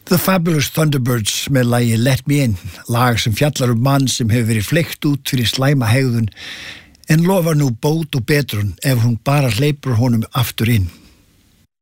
The Fabulous Thunderbirds með lagi Let Me In, lag sem fjallar mann sem hefur verið fleygt út fyrir slæma hegðun en lofar nú bót og betrun ef hún bara hleypur honum aftur inn.